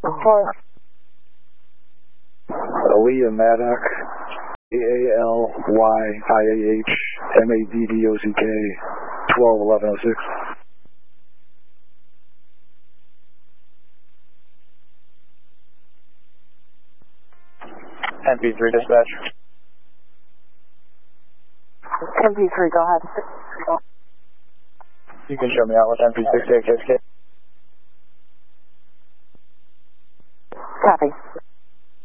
For Aaliyah Maddock, AALYIAHMADDOCK, 121106. MP3 dispatch. MP3, go ahead. You can show me out with MP68KSK. Copy.